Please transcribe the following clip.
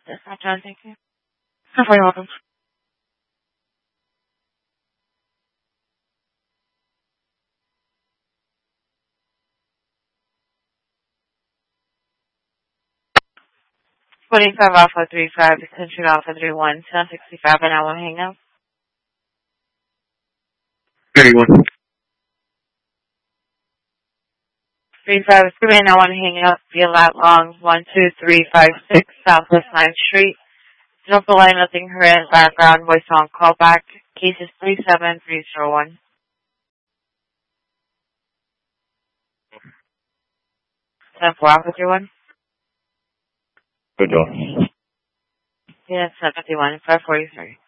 That's not John, thank you. You're very welcome. 25 Alpha 35, extension Alpha 31, 1065, and I will hang up. 31. 35 and I want to hang up via lat long 12356 Southwest 9th Street. No delay, nothing heard. Background voice on callback. Cases 37301. 10-4 Alpha 31. Good job. Yeah, 751 543.